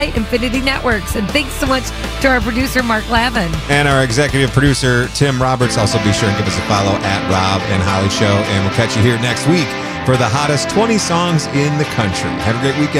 Infinity Networks. And thanks so much to our producer, Mark Lavin. And our executive producer, Tim Roberts. Also be sure and give us a follow at Rob and Holly Show. And we'll catch you here next week for the hottest 20 songs in the country. Have a great weekend.